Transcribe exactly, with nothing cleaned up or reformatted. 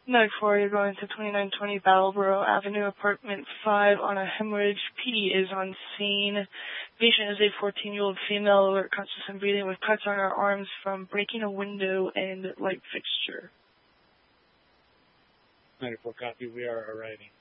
nine four, you're going to twenty-nine twenty Brattleboro Avenue, apartment five on a hemorrhage. P D is on scene. Patient is a fourteen-year-old female, alert, conscious and breathing, with cuts on her arms from breaking a window and light fixture. ninety-four copy, we are arriving.